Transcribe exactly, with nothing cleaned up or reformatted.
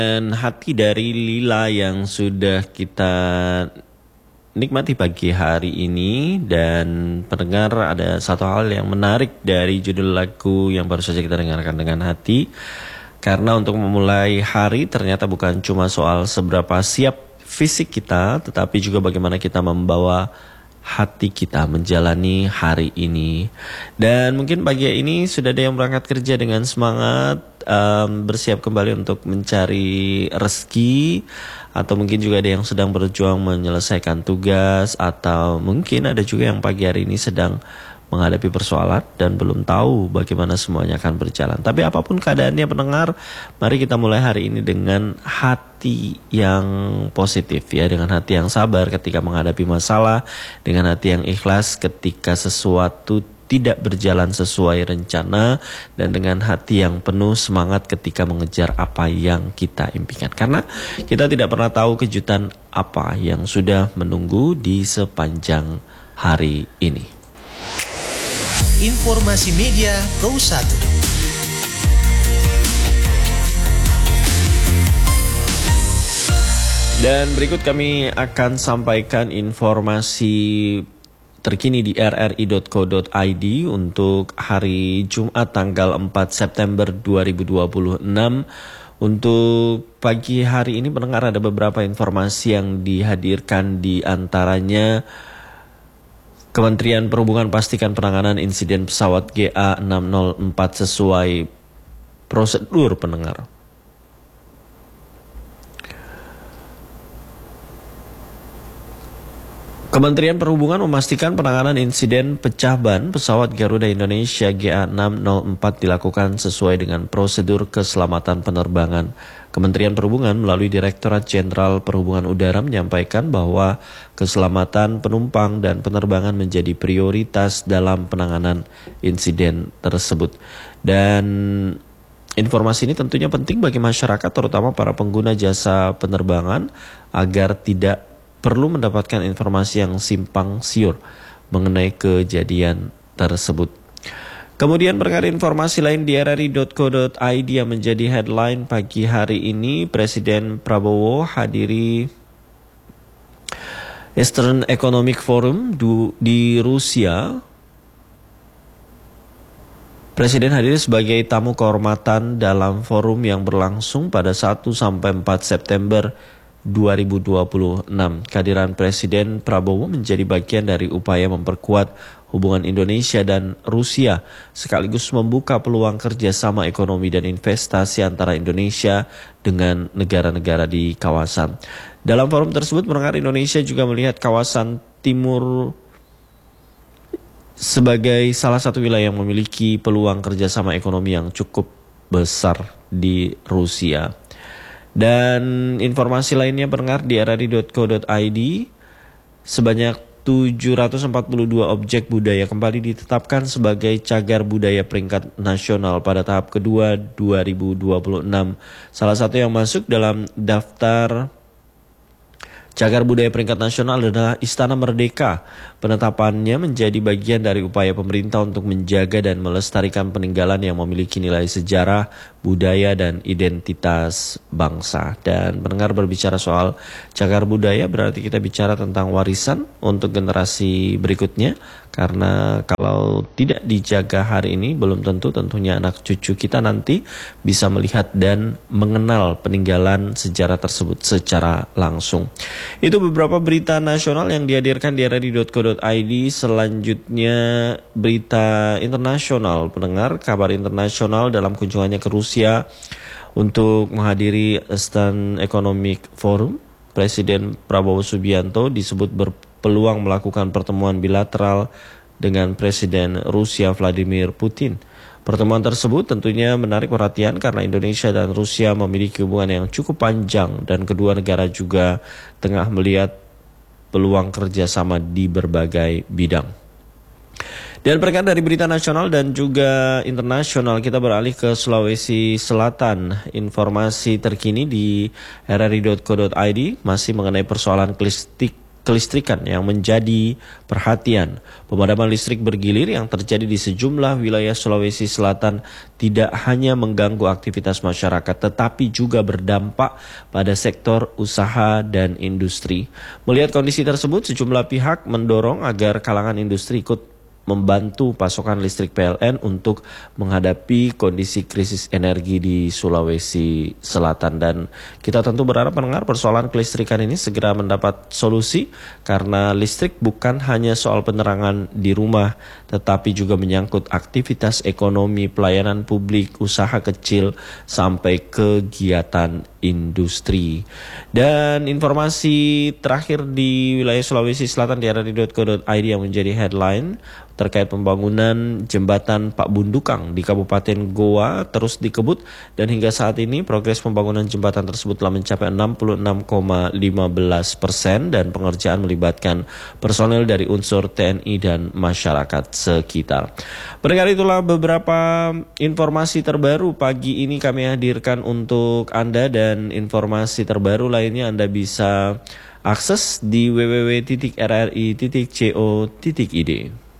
Dan hati dari Lila yang sudah kita nikmati pagi hari ini. Dan pendengar, ada satu hal yang menarik dari judul lagu yang baru saja kita dengarkan, Dengan Hati. Karena untuk memulai hari ternyata bukan cuma soal seberapa siap fisik kita, tetapi juga bagaimana kita membawa hati kita menjalani hari ini. Dan mungkin pagi ini sudah ada yang berangkat kerja dengan semangat, um, bersiap kembali untuk mencari rezeki, atau mungkin juga ada yang sedang berjuang menyelesaikan tugas, atau mungkin ada juga yang pagi hari ini sedang menghadapi persoalan dan belum tahu bagaimana semuanya akan berjalan. Tapi apapun keadaannya pendengar, mari kita mulai hari ini dengan hati yang positif ya, dengan hati yang sabar ketika menghadapi masalah, dengan hati yang ikhlas ketika sesuatu tidak berjalan sesuai rencana, dan dengan hati yang penuh semangat ketika mengejar apa yang kita impikan. Karena kita tidak pernah tahu kejutan apa yang sudah menunggu di sepanjang hari ini. Informasi Media Pro satu. Dan berikut kami akan sampaikan informasi terkini di r r i dot co dot i d untuk hari Jumat tanggal empat September dua ribu dua puluh enam. Untuk pagi hari ini pendengar, ada beberapa informasi yang dihadirkan, di antaranya Kementerian Perhubungan pastikan penanganan insiden pesawat G A enam nol empat sesuai prosedur pendengar. Kementerian Perhubungan memastikan penanganan insiden pecah ban pesawat Garuda Indonesia G A enam nol empat dilakukan sesuai dengan prosedur keselamatan penerbangan. Kementerian Perhubungan melalui Direktorat Jenderal Perhubungan Udara menyampaikan bahwa keselamatan penumpang dan penerbangan menjadi prioritas dalam penanganan insiden tersebut. Dan informasi ini tentunya penting bagi masyarakat, terutama para pengguna jasa penerbangan, agar tidak perlu mendapatkan informasi yang simpang siur mengenai kejadian tersebut. Kemudian berkait informasi lain di r r i dot co dot i d yang menjadi headline pagi hari ini, Presiden Prabowo hadiri Eastern Economic Forum di Rusia. Presiden hadir sebagai tamu kehormatan dalam forum yang berlangsung pada satu sampai empat September dua ribu dua puluh enam. Kehadiran Presiden Prabowo menjadi bagian dari upaya memperkuat hubungan Indonesia dan Rusia, sekaligus membuka peluang kerjasama ekonomi dan investasi antara Indonesia dengan negara-negara di kawasan. Dalam forum tersebut, pendengar, Indonesia juga melihat kawasan timur sebagai salah satu wilayah yang memiliki peluang kerjasama ekonomi yang cukup besar di Rusia. Dan informasi lainnya pendengar di r r i dot co dot i d, sebanyak tujuh ratus empat puluh dua objek budaya kembali ditetapkan sebagai cagar budaya peringkat nasional pada tahap kedua dua ribu dua puluh enam. Salah satu yang masuk dalam daftar cagar budaya peringkat nasional adalah Istana Merdeka. Penetapannya menjadi bagian dari upaya pemerintah untuk menjaga dan melestarikan peninggalan yang memiliki nilai sejarah, budaya, dan identitas bangsa. Dan pendengar, berbicara soal cagar budaya berarti kita bicara tentang warisan untuk generasi berikutnya. Karena kalau tidak dijaga hari ini, belum tentu tentunya anak cucu kita nanti bisa melihat dan mengenal peninggalan sejarah tersebut secara langsung. Itu beberapa berita nasional yang dihadirkan di r r i dot co dot i d. Selanjutnya berita internasional pendengar, kabar internasional dalam kunjungannya ke Rusia untuk menghadiri Eastern Economic Forum. Presiden Prabowo Subianto disebut berpeluang melakukan pertemuan bilateral dengan Presiden Rusia Vladimir Putin. Pertemuan tersebut tentunya menarik perhatian karena Indonesia dan Rusia memiliki hubungan yang cukup panjang, dan kedua negara juga tengah melihat peluang kerjasama di berbagai bidang. Dan berkat dari berita nasional dan juga internasional, kita beralih ke Sulawesi Selatan. Informasi terkini di r r i dot co dot i d masih mengenai persoalan klistik kelistrikan yang menjadi perhatian. Pemadaman listrik bergilir yang terjadi di sejumlah wilayah Sulawesi Selatan tidak hanya mengganggu aktivitas masyarakat tetapi juga berdampak pada sektor usaha dan industri. Melihat kondisi tersebut, sejumlah pihak mendorong agar kalangan industri ikut membantu pasokan listrik P L N untuk menghadapi kondisi krisis energi di Sulawesi Selatan. Dan kita tentu berharap pendengar persoalan kelistrikan ini segera mendapat solusi karena listrik bukan hanya soal penerangan di rumah tetapi juga menyangkut aktivitas ekonomi, pelayanan publik, usaha kecil sampai kegiatan industri. Dan informasi terakhir di wilayah Sulawesi Selatan di r r i dot co dot i d yang menjadi headline terkait pembangunan jembatan Pak Bundukang di Kabupaten Goa terus dikebut dan hingga saat ini progres pembangunan jembatan tersebut telah mencapai enam puluh enam koma lima belas persen dan pengerjaan melibatkan personel dari unsur T N I dan masyarakat sekitar. Pendengar, itulah beberapa informasi terbaru pagi ini kami hadirkan untuk Anda, dan informasi terbaru lainnya Anda bisa akses di w w w titik r r i titik co titik i d.